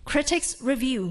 Critics Review.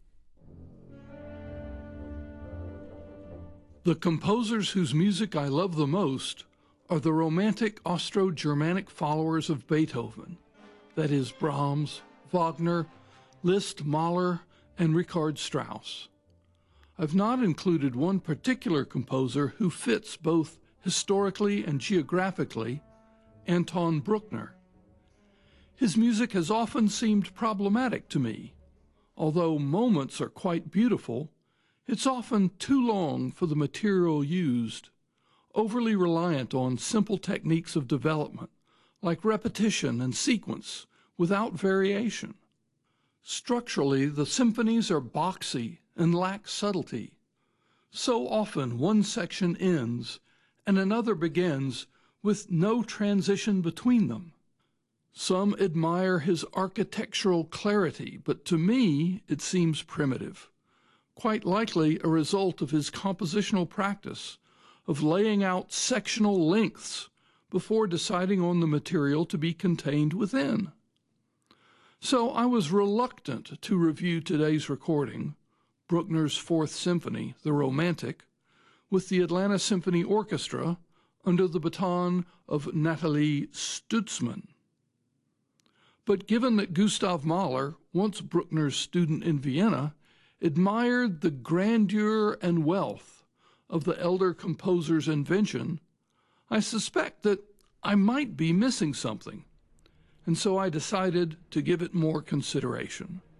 The composers whose music I love the most are the Romantic Austro-Germanic followers of Beethoven, that is, Brahms, Wagner, Liszt, Mahler, and Richard Strauss. I've not included one particular composer who fits both historically and geographically, Anton Bruckner. His music has often seemed problematic to me. Although moments are quite beautiful, it's often too long for the material used, overly reliant on simple techniques of development, like repetition and sequence, without variation. Structurally, the symphonies are boxy and lack subtlety. So often one section ends and another begins with no transition between them. Some admire his architectural clarity, but to me it seems primitive, quite likely a result of his compositional practice of laying out sectional lengths before deciding on the material to be contained within. So I was reluctant to review today's recording, Bruckner's Fourth Symphony, the Romantic, with the Atlanta Symphony Orchestra under the baton of Nathalie Stutzmann. But given that Gustav Mahler, once Bruckner's student in Vienna, admired the grandeur and wealth of the elder composer's invention, I suspect that I might be missing something, and so I decided to give it more consideration.